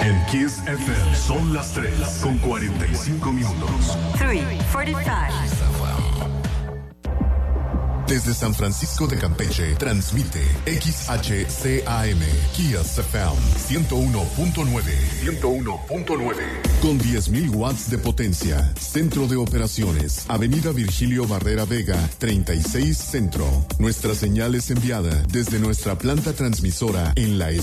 En Kiss FM son las 3 con 45 minutos. 3:45. Desde San Francisco de Campeche, transmite XHCAM, Kiss FM 101.9. 101.9. Con 10.000 watts de potencia. Centro de operaciones. Avenida Virgilio Barrera Vega, 36 Centro. Nuestra señal es enviada desde nuestra planta transmisora en la